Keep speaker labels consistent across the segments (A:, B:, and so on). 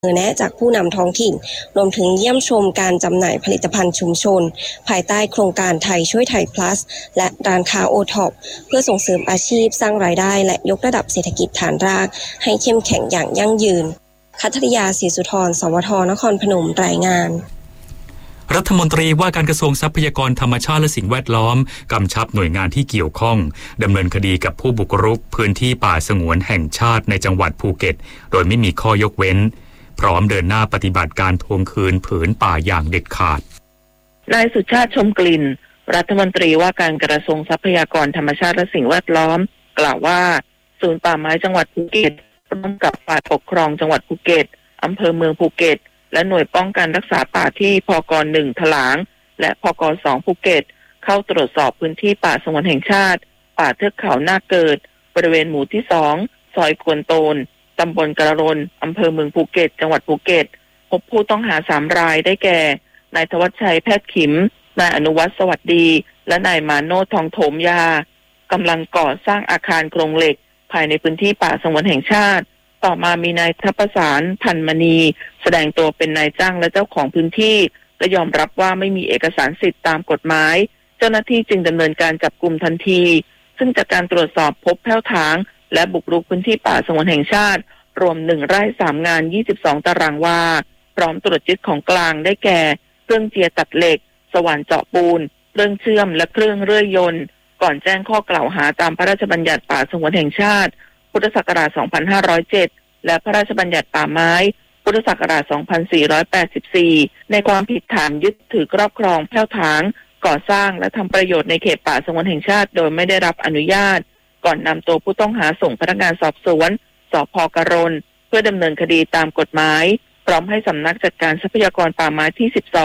A: แนะจากผู้นำท้องถิ่นรวมถึงเยี่ยมชมการจำหน่ายผลิตภัณฑ์ชุมชนภายใต้โครงการไทยช่วยไทย plus และร้านค้า OTOP เพื่อส่งเสริมอาชีพสร้างรายได้และยกระดับเศรษฐกิจฐานรากให้เข้มแข็งอย่างยั่งยืนคัทริยาศรีสุธร สวท นครพนมรายงาน
B: รัฐมนตรีว่าการกระทรวงทรัพยากรธรรมชาติและสิ่งแวดล้อมกำชับหน่วยงานที่เกี่ยวข้องดำเนินคดีกับผู้บุกรุกพื้นที่ป่าสงวนแห่งชาติในจังหวัดภูเก็ตโดยไม่มีข้อยกเว้นพร้อมเดินหน้าปฏิบัติการทวงคืนผืนป่าอย่างเด็ดขาด
C: นายสุชาติชมกลิ่นรัฐมนตรีว่าการกระทรวงทรัพยากรธรรมชาติและสิ่งแวดล้อมกล่าวว่าศูนย์ป่าไม้จังหวัดภูเก็ตร่วมกับฝ่ายปกครองจังหวัดภูเก็ตอำเภอเมืองภูเก็ตและหน่วยป้องกันรักษาป่าที่พก.1 ถลางและพก.2 ภูเก็ตเข้าตรวจสอบพื้นที่ป่าสงวนแห่งชาติป่าเทือกเขาหน้าเกิดบริเวณหมู่ที่2ซอยควนโตนตำบลกระรนอำเภอเมืองภูเก็ตจังหวัดภูเก็ตพบผู้ต้องหา3 รายได้แก่นายธวัชชัยแพทย์ขิมนายอนุวัฒน์สวัสดีและนายมาโนทองโถมยากำลังก่อสร้างอาคารโครงเหล็กภายในพื้นที่ป่าสงวนแห่งชาติต่อมามีนายทัพประสานพันมณีแสดงตัวเป็นนายจ้างและเจ้าของพื้นที่และยอมรับว่าไม่มีเอกสารสิทธิ์ตามกฎหมายเจ้าหน้าที่จึงดำเนินการจับกุมทันทีซึ่งจากการตรวจสอบพบแผ้วถางและบุกรุกพื้นที่ป่าสงวนแห่งชาติรวม1 ไร่ 3 งาน22 ตารางวาพร้อมตรวจยึดของกลางได้แก่เครื่องเจียตัดเหล็กสว่านเจาะปูนเครื่องเชื่อมและเครื่องเรื่อยยนต์ก่อนแจ้งข้อกล่าวหาตามพระราชบัญญัติป่าสงวนแห่งชาติพุทธศักราช 2507 และพระราชบัญญัติป่าไม้พุทธศักราช 2484 ในความผิดฐานยึดถือครอบครองแผ้วถางก่อสร้างและทำประโยชน์ในเขตป่าสงวนแห่งชาติโดยไม่ได้รับอนุญาตก่อนนำตัวผู้ต้องหาส่งพนักงานสอบสวนสพ.กระรนเพื่อดำเนินคดีตามกฎหมายพร้อมให้สำนักจัดการทรัพยากรป่าไม้ที่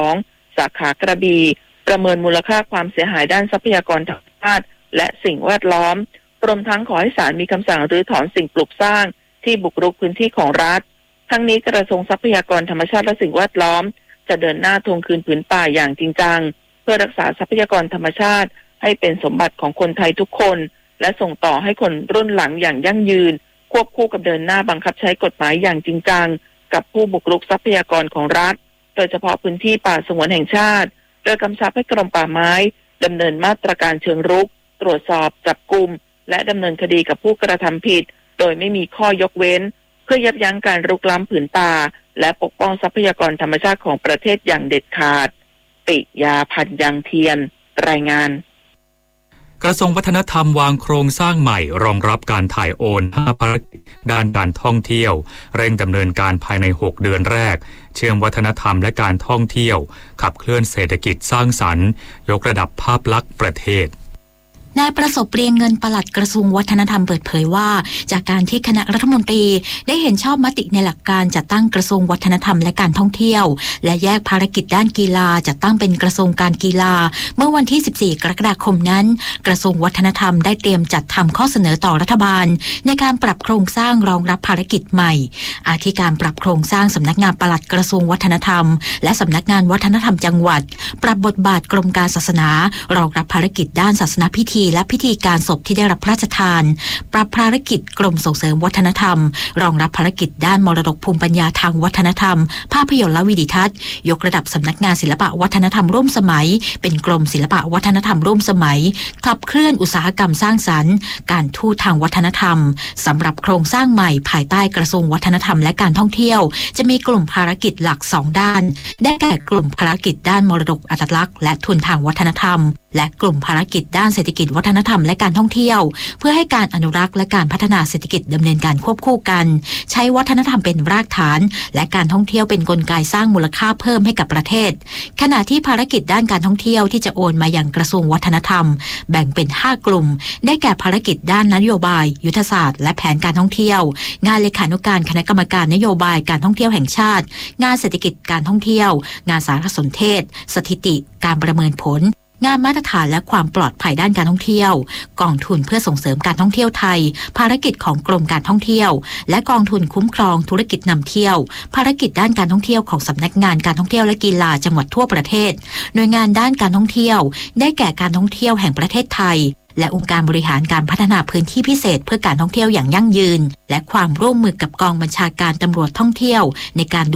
C: 12 สาขากระบี่ประเมินมูลค่าความเสียหายด้านทรัพยากรธรรมชาติและสิ่งแวดล้อมรวมทั้งขอให้ศาลมีคำสั่งรื้อถอนสิ่งปลูกสร้างที่บุกรุกพื้นที่ของรัฐทั้งนี้กระทรวงทรัพยากรธรรมชาติและสิ่งแวดล้อมจะเดินหน้าทวงคืนผืนป่าอย่างจริงจังเพื่อรักษาทรัพยากรธรรมชาติให้เป็นสมบัติของคนไทยทุกคนและส่งต่อให้คนรุ่นหลังอย่างยั่งยืนควบคู่กับเดินหน้าบังคับใช้กฎหมายอย่างจริงจังกับผู้บุกรุกทรัพยากรของรัฐโดยเฉพาะพื้นที่ป่าสงวนแห่งชาติโดยกำชับให้กรมป่าไม้ดำเนินมาตรการเชิงรุกตรวจสอบจับกุมและดำเนินคดีกับผู้กระทำผิดโดยไม่มีข้อยกเว้นเพื่อยับยั้งการรุกล้ำผืนป่าและปกป้องทรัพยากรธรรมชาติของประเทศอย่างเด็ดขาดปิยาพันธ์ยังเทียนรายงาน
B: กระทรวงวัฒนธรรมวางโครงสร้างใหม่รองรับการถ่ายโอน5 ภารกิจด้านการท่องเที่ยวเร่งดำเนินการภายใน 6 เดือนแรกเชื่อมวัฒนธรรมและการท่องเที่ยวขับเคลื่อนเศรษฐกิจสร้างสรรค์ยกระดับภาพลักษณ์ประเทศ
D: นายประสบเปรียงเงินปลัดกระทรวงวัฒนธรรมเปิดเผยว่าจากการที่คณะรัฐมนตรีได้เห็นชอบมติในหลักการจัดตั้งกระทรวงวัฒนธรรมและการท่องเที่ยวและแยกภารกิจด้านกีฬาจัดตั้งเป็นกระทรวงการกีฬาเมื่อวันที่ 14 กรกฎาคมนั้นกระทรวงวัฒนธรรมได้เตรียมจัดทำข้อเสนอต่อรัฐบาลในการปรับโครงสร้างรองรับภารกิจใหม่อาทิการปรับโครงสร้างสำนักงานปลัดกระทรวงวัฒนธรรมและสำนักงานวัฒนธรรมจังหวัดปรับบทบาทกรมการศาสนารองรับภารกิจด้านศาสนพิธีและพิธีการศพที่ได้รับพระราชทานปรับภารกิจกรมส่งเสริมวัฒนธรรมรองรับภารกิจด้านมรดกภูมิปัญญาทางวัฒนธรรมภาพยนตร์และวิดิทัศน์ยกระดับสำนักงานศิลปะวัฒนธรรมร่วมสมัยเป็นกรมศิลปะวัฒนธรรมร่วมสมัยขับเคลื่อนอุตสาหกรรมสร้างสรรค์การทูตทางวัฒนธรรมสำหรับโครงสร้างใหม่ภายใต้กระทรวงวัฒนธรรมและการท่องเที่ยวจะมีกลุ่มภารกิจหลัก2 ด้านได้แก่กลุ่มภารกิจด้านมรดกอัตลักษณ์และทุนทางวัฒนธรรมและกลุ่มภารกิจด้านเศรษฐกิจวัฒนธรรมและการท่องเที่ยวเพื่อให้การอนุรักษ์และการพัฒนาเศรษฐกิจดำเนินการควบคู่กันใช้วัฒนธรรมเป็นรากฐานและการท่องเที่ยวเป็นกลไกสร้างมูลค่าเพิ่มให้กับประเทศขณะที่ภารกิจด้านการท่องเที่ยวที่จะโอนมายังกระทรวงวัฒนธรรมแบ่งเป็น5 กลุ่มได้แก่ภารกิจด้านนโยบายยุทธศาสตร์และแผนการท่องเที่ยวงานเลขานุการคณะกรรมการนโยบายการท่องเที่ยวแห่งชาติงานเศรษฐกิจการท่องเที่ยวงานสารสนเทศสถิติการประเมินผลงานมาตรฐานและความปลอดภัยด้านการท่องเที่ยวกองทุนเพื่อส่งเสริมการท่องเที่ยวไทยภารกิจของกรมการท่องเที่ยวและกองทุนคุ้มครองธุรกิจนำเที่ยวภารกิจด้านการท่องเที่ยวของสำนักงานการท่องเที่ยวและกีฬาจังหวัดทั่วประเทศหน่วยงานด้านการท่องเที่ยวได้แก่การท่องเที่ยวแห่งประเทศไทยและองค์การบริหารการพัฒนาพื้นที่พิเศษเพื่อการท่องเที่ยวอย่างยั่งยืนและความร่วมมือกับกองบัญชาการตำรวจท่องเที่ยวในการ